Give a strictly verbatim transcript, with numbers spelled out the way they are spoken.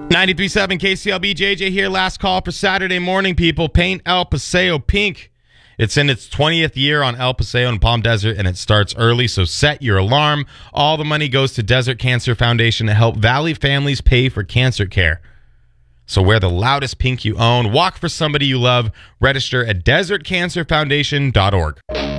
ninety-three point seven K C L B, J J here. Last call for Saturday morning, people. Paint El Paseo pink. It's in its twentieth year on El Paseo and Palm Desert, and it starts early, so set your alarm. All the money goes to Desert Cancer Foundation to help Valley families pay for cancer care. So wear the loudest pink you own. Walk for somebody you love. Register at desert cancer foundation dot org.